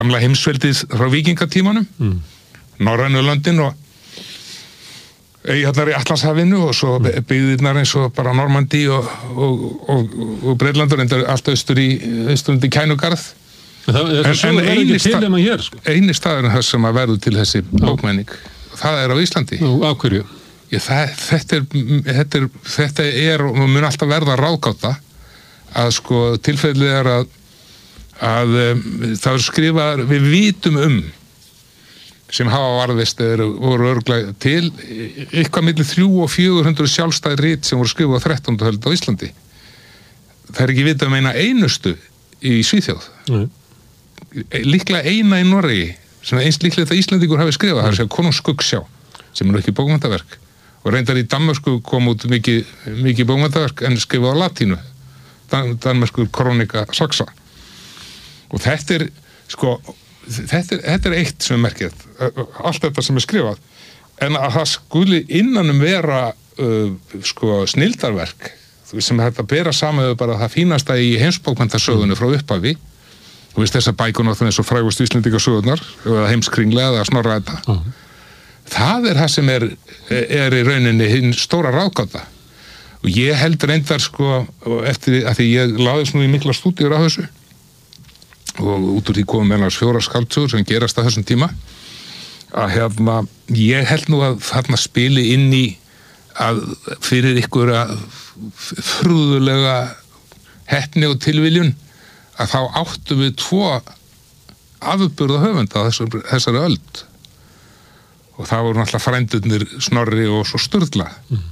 gamla heimsveldið frá víkingatímanum, Norrænu löndin og eyjarnar í Atlantshafinu og svo byggðirnar eins og bara Normandí og Bretlandur enda allt austurundi Kænugarð. En eini staðurinn þess sem að verður til þessi bókmenning, það er á Íslandi. Nú, á hverju? Þetta er og mun alltaf verða ráðgáta að sko tilfellið er að það er skrifað, við vitum sem hafa varðveist voru örugglega til eitthvað milli 300 og 400 sjálfstæð rit sem voru skrifað á 13. öld á Íslandi. Það er ekki vitað eina einustu í Svíþjóð. Líklega eina í Noregi sem eins líklega þetta Íslandingur hafi skrifað, það er að Konungs Skuggsjá sem ekki bókmenntaverk og reyndar í Danmörsku kom út mikið bókmenntaverk en skrifað á latínu, Danmörskur Kronika Saxa. Og þetta er sko þetta er eitt sem er merkið, allt þetta sem er skrifað, en að það skuli innanum vera snilldarverk sem þetta bera saman bara það fínasta í heimsbókmenntasögunni frá upphafi. Þú veist þessar bækur náttúrulega eins og frægustu Íslendingasögurnar eða Heimskringla eða Snorra Edda. Það er það sem er í rauninni hinn stóra ráðgáta. Og ég held reyndar eftir að því ég lagðist nú í mikla stúdíur á þessu og út úr því komum meðal 4 skáldsögur sem gerast á þessum tíma að ég held nú að þarna spili inn í að fyrir ykkur að furðulega heppni og tilviljun að þá áttum við 2 afburða höfunda á þessari öld og það voru náttúrulega frændurnir Snorri og svo Sturla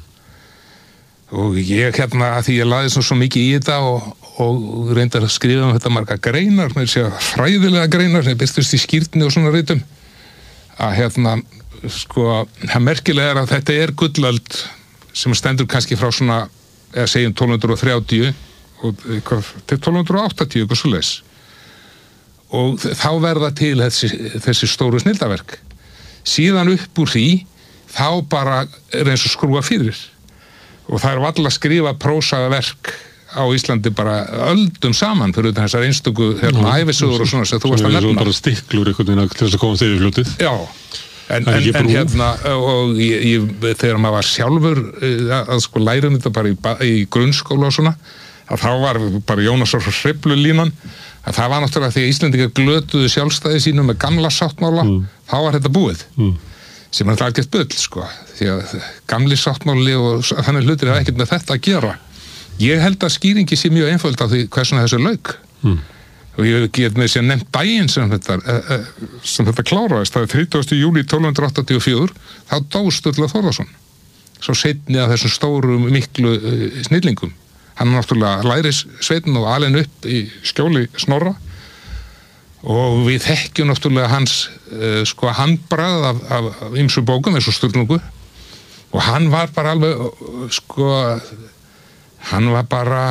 og ég að því ég laði svo mikið í þetta og reyndar að skrifa þetta marga greinar, með þess að fræðilega greinar sem birtust í skírninni og svona ritum að það merkilega er að þetta er gullöld sem stendur kannski frá svona eða segjum 1230 og til 1280 eitthvað svoleiðis og þá verða til þessi stóru snilldarverk síðan upp úr því þá bara er eins og skrúa fyrir og það er varla að skrifa prósaða verk á Íslandi bara öldum saman fyrir þessar einstöku ævisögur og svona sem þú varst að nefna. Bara stiklur einhvern veginn til þess að komast yfir fljótið. Já, og þegar maður var sjálfur að læra þetta bara í grunnskóla og svona, að þá var bara Jónasar frá Hriflulínan, að það var náttúrulega því að Íslendingar glötuðu sjálfstæði sínu með gamla sáttmála, þá var þetta búið. Sem er alltaf ekkert bull, því að gamli sáttmáli og þannig hlutir er ekkert með þetta að gera. Ég held að skýringi sé mjög einföld á því hversuna þessu lauk. Og ég get með þess að nefnt daginn sem þetta kláraðist, það er 30. júlí 1284, þá dó Sturla Þórðarson. Svo seinni að þessum stóru miklu snillingum. Hann náttúrulega læris sveinn og alinn upp í skjóli Snorra og við þekkjum náttúrulega hans handbragð af ýmsum bókum eins og Sturlungu og hann var bara alveg hann var bara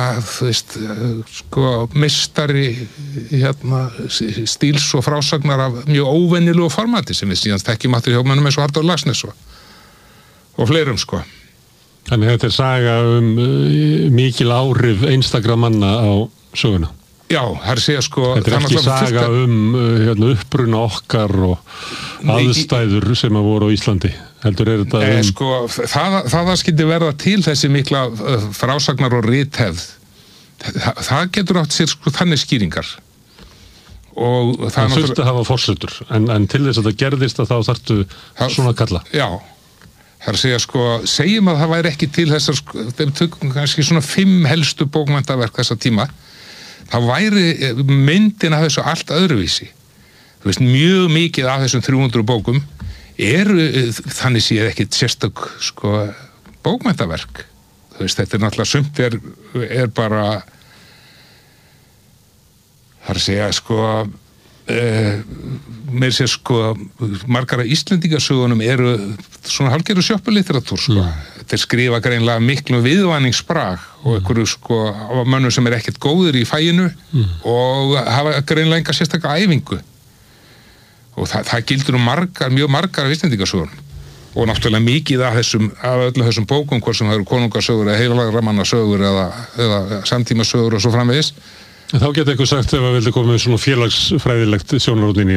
meistari stíls og frásagnar af mjög óvenjulegu formati sem við síðan þekkjum aftur hjá mönnum eins og Halldór Laxness og fleirum Þannig þetta er saga mikil áhrif einstakra manna á söguna Já, það er að segja Þetta er ekki saga uppruna okkar og aðstæður sem að voru á Íslandi heldur er þetta það skyldi verða til þessi mikla frásagnar og rithefð það getur átt sér þannig skýringar og það þurfti að hafa forsendur en til þess að það gerðist að þá þarftu svona að kalla Já, það er að segja segjum að það væri ekki til þessar þeim tökum kannski svona 5 helstu bókmenntaverk þessa tíma þá væri myndin af þessu allt öðruvísi. Þú veist, mjög mikið af þessum 300 bókum eru þannig séð ekkit sérstök bókmenntaverk. Þú veist, þetta er náttúrulega sumt er bara það er að segja með sér margar af Íslendingasögunum eru svona hálfgerður sjoppulitteratúr þetta er skrifa greinlega miklu viðvæningsbrag og einhverju mönnum sem er ekkert góðir í fæinu og hafa greinlega enga sérstaka æfingu og það gildur mjög margar af Íslendingasögunum og náttúrulega mikið af öllu þessum bókum hvort sem það eru konungasögur eða heilagrannasögur eða samtímasögur og svo framvegis Þá geta eitthvað sagt ef að vildi koma með svona félagsfræðilegt sjónarhorn inn í